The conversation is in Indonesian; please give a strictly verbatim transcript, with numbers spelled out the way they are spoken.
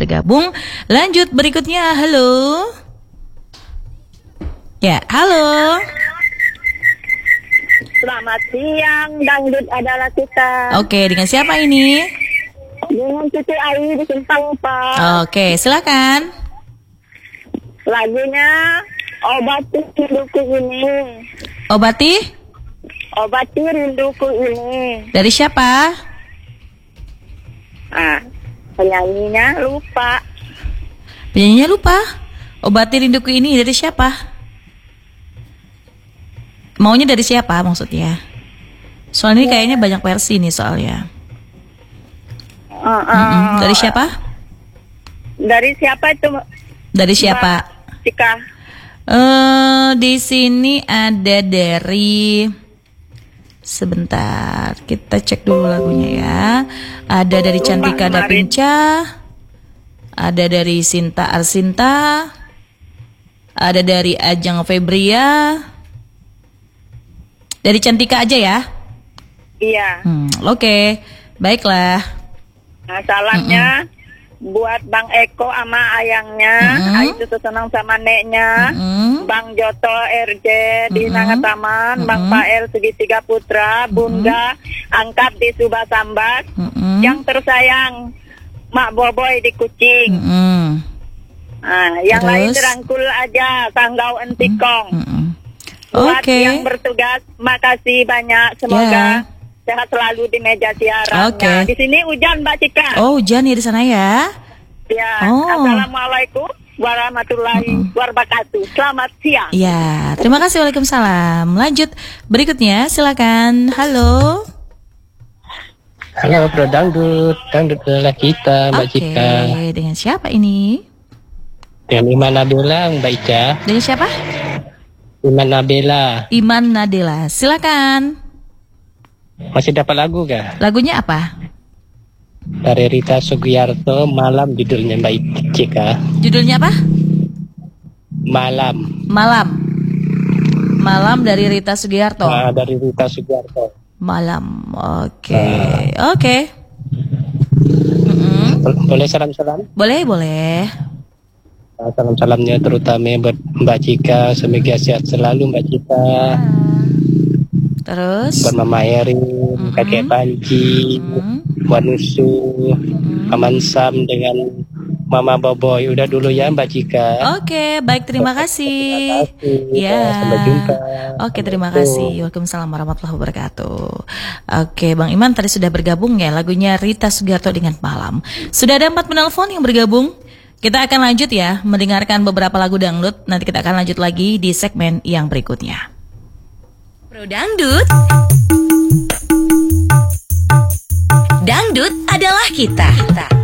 bergabung. Lanjut berikutnya, halo. Ya, halo. Selamat siang, dangdut adalah kita. Oke, dengan siapa ini? Dengan Cucu Ayu di Simpang Empat. Oke, silakan. Lagunya Obati Rinduku Ini. Obati? Obati Rinduku Ini. Dari siapa? Ah, penyanyinya lupa. Penyanyinya lupa. Obati rinduku ini dari siapa? Maunya dari siapa maksudnya? Soalnya ini kayaknya banyak versi nih soalnya. Uh, uh, Mm-mm. Dari siapa? Dari siapa itu? Dari siapa? Cika. Eh, di sini ada dari. Sebentar, kita cek dulu lagunya ya. Ada dari Cantika Dapinca, ada dari Sinta Arsinta, ada dari Ajeng Febria. Dari Cantika aja ya? Iya. Hmm, Oke, okay. Baiklah. Nah, salamnya Mm-mm. buat Bang Eko sama ayangnya. Mm-mm. Ayu tuh senang sama neknya. Mm-mm. Bang Joto R J di Mm-mm. Nangataman. Mm-mm. Bang Pael Segitiga Putra. Bunda Angkat di Subah Sambat. Mm-mm. Yang tersayang Mak Boboy di Kucing. Mm-mm. Nah, yang Terus? lain dirangkul aja. Sanggau Entikong. Mm-mm. Buat Oke. yang bertugas, makasih banyak. Semoga Ya. sehat selalu di meja siaran. Oke. Nah, di sini hujan, Mbak Cika. Oh, hujan ya di sana ya? Ya. Oh. Assalamualaikum warahmatullahi wabarakatuh. Selamat siang. Ya, terima kasih. Waalaikumsalam. Lanjut berikutnya, silakan. Halo. Halo Bro Dangdut, Dangdut adalah kita Mbak Oke, Cika. dengan siapa ini? Dengan Iman Nabila Mbak Ica. Dengan siapa? Iman Nabila. Iman Nadela. Silakan. Masih dapat lagu gak? Lagunya apa? Dari Rita Sugiyarto, Malam judulnya Mbak Cika. Judulnya apa? Malam. Malam. Malam dari Rita Sugiarto. Nah, dari Rita Sugiyarto. Malam. Oke. Oke. Mm-mm. Boleh salam-salam? Boleh, boleh. Nah, salam-salamnya terutama buat Mbak Cika. Semoga sehat selalu Mbak Cika. Terus? Buat Mama Erin, Kakek Panji, Mm-mm. buat Nusu, Paman Sam dengan Mama Boboy. Udah dulu ya Mbak Cika. Oke, baik, terima kasih. Terima kasih. Ya. Sampai jumpa. Oke, terima kasih. Waalaikumsalam warahmatullahi wabarakatuh. Oke, Bang Iman tadi sudah bergabung ya, lagunya Rita Sugiarto dengan Malam. Sudah ada empat penelpon yang bergabung. Kita akan lanjut ya, mendengarkan beberapa lagu dangdut. Nanti kita akan lanjut lagi di segmen yang berikutnya. Pro Dangdut. Dangdut adalah kita.